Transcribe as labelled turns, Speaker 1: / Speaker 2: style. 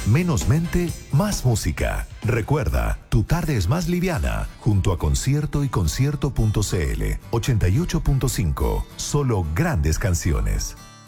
Speaker 1: Menos mente, más música. Recuerda, tu tarde es más liviana junto a Concierto y Concierto.cl 88.5. Solo grandes canciones.